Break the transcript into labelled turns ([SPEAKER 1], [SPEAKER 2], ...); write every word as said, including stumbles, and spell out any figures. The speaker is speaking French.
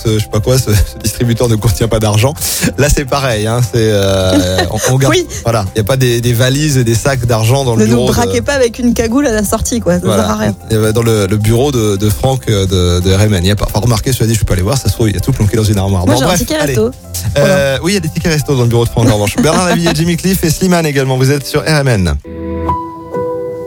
[SPEAKER 1] ce, je sais pas quoi, ce, ce distributeur ne contient pas d'argent. Là, c'est pareil, hein, c'est, euh, on, on garde,
[SPEAKER 2] Oui.
[SPEAKER 1] voilà, il y a pas des, des valises et des sacs d'argent dans
[SPEAKER 2] Ne
[SPEAKER 1] le bureau.
[SPEAKER 2] nous braquez
[SPEAKER 1] de,
[SPEAKER 2] pas avec une cagoule à la sortie, quoi. Ça
[SPEAKER 1] voilà.
[SPEAKER 2] sert à rien.
[SPEAKER 1] Et, euh, Dans le, le bureau de, de Franck de, de R M N. Il y a pas, enfin, remarquez, je dit, je suis pas allé voir, ça se trouve, il y a tout planqué dans une armoire.
[SPEAKER 2] Moi,
[SPEAKER 1] Bon,
[SPEAKER 2] j'ai
[SPEAKER 1] bref,
[SPEAKER 2] un ticket
[SPEAKER 1] allez.
[SPEAKER 2] resto.
[SPEAKER 1] Euh, oui, il y a des tickets resto dans le bureau de Franck en revanche. Bernard Lavillier, Jimmy Cliff et Slimane également. Vous êtes sur R M N.